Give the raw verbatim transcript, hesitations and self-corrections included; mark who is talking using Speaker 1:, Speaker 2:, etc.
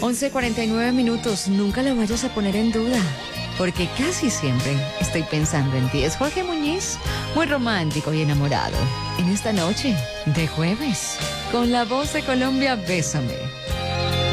Speaker 1: once cuarenta y nueve minutos, nunca lo vayas a poner en duda, porque casi siempre estoy pensando en ti. Es Jorge Muñiz, muy romántico y enamorado, en esta noche de jueves, con la voz de Colombia, Bésame.